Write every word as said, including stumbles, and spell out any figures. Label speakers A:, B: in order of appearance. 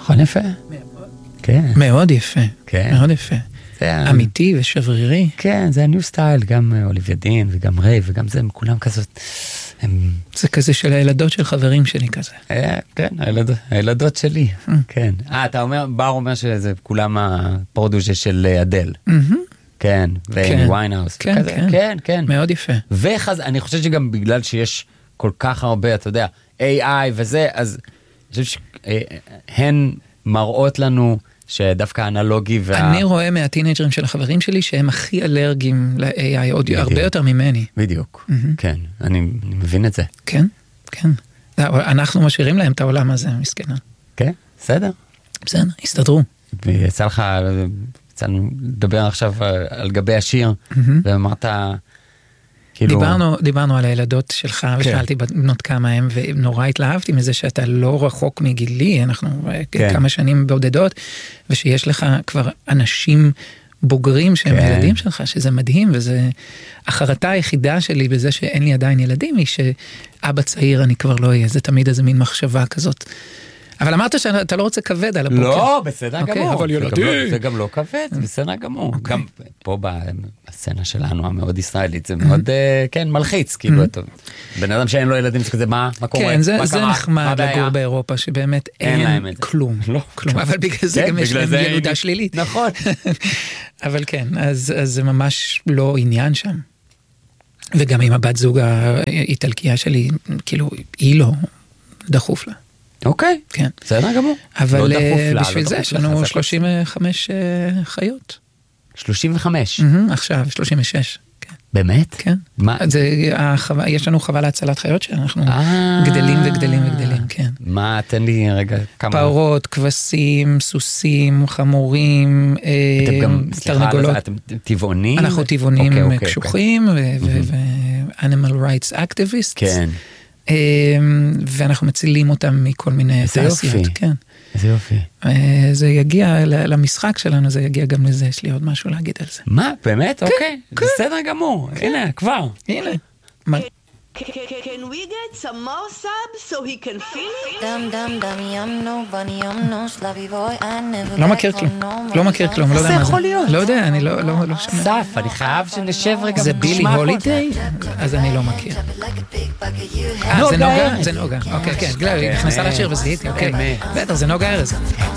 A: נכון, יפה. כן.
B: מאוד יפה.
A: כן.
B: מאוד יפה. אמיתי ושברירי.
A: כן, זה הניו סטייל, גם אוליביה דין וגם ריי וגם זה, הם כולם כזאת.
B: זה כזה של הילדות של חברים שלי כזה.
A: כן, הילדות שלי. כן. אה, אתה אומר, בר אומר שזה כולם הפרודושה של אדל. כן, ואימי ויינהאוס.
B: כן,
A: כן, כן.
B: מאוד יפה.
A: ואני חושב שגם בגלל שיש כל כך הרבה, אתה יודע, איי איי וזה, אז אני חושב שהן מראות לנו שדווקא אנלוגי וה...
B: אני רואה מהטינג'רים של החברים שלי שהם הכי אלרגיים ל-איי איי, עוד הרבה יותר ממני.
A: בדיוק, כן, אני מבין את זה.
B: כן, כן. אנחנו משאירים להם את העולם הזה, מסכנה.
A: כן, בסדר.
B: בסדר, הסתדרו.
A: ויצא לך, יצאנו לדבר עכשיו על גבי השיר, ואמרת...
B: דיברנו, דיברנו על הילדות שלך, ושאלתי בנות כמה הם, ונורא התלהבתי מזה שאתה לא רחוק מגילי, אנחנו כמה שנים בודדות, ושיש לך כבר אנשים בוגרים שהם ילדים שלך, שזה מדהים, וזה החרטה היחידה שלי בזה שאין לי עדיין ילדים, היא שאבא צעיר אני כבר לא אהיה, זה תמיד איזה מין מחשבה כזאת. אבל אמרת שאתה לא רוצה כבד על הבוקר.
A: לא, בסדר גמור.
B: אבל ילדים.
A: זה גם לא כבד, בסדר גמור. גם פה בסצנה שלנו המאוד ישראלית, זה מאוד, כן, מלחיץ. כאילו, בן אדם שאין לו ילדים, זה כזה, מה קורה?
B: כן, זה נחמד לגור באירופה, שבאמת אין כלום. כלום. אבל בגלל זה גם יש להם ילודה שלילית.
A: נכון.
B: אבל כן, אז זה ממש לא עניין שם. וגם עם הבת זוג האיטלקיה שלי, כאילו, היא לא דחוף לה.
A: אוקיי,
B: כן.
A: בסדר גמור.
B: אבל בשביל זה יש לנו שלושים וחמש חיות.
A: שלושים וחמש?
B: עכשיו, שלושים ושש.
A: באמת?
B: כן. יש לנו חווה להצלת חיות שאנחנו גדלים וגדלים וגדלים, כן.
A: מה, תן לי רגע כמה...
B: פרות, כבשים, סוסים, חמורים, תרנגולות.
A: אתם טבעונים?
B: אנחנו טבעונים קשוחים ו-animal rights activists.
A: כן.
B: ואנחנו מצילים אותם מכל מיני תעשיות. כן.
A: איזה יופי.
B: זה יגיע למשחק שלנו, זה יגיע גם לזה, יש לי עוד משהו להגיד על זה.
A: מה, באמת? אוקיי. בסדר גמור. הנה, כבר.
B: הנה.
C: Can we get some more subs so he can feel it?
D: Dum dum dum yum no bunny yum no slubby boy I never
B: לא מכיר כלום, לא מכיר כלום, לא יודע מה זה.
A: זה יכול להיות.
B: לא יודע, אני לא שומע.
A: סף, אני חייב שנשב רגע.
B: זה בילי הולידיי? אז אני לא מכיר. אה, זה נוגה? זה נוגה. אוקיי, כן, נכנסה לשיר וזיהיתי, אוקיי. בטח, זה נוגה ארז.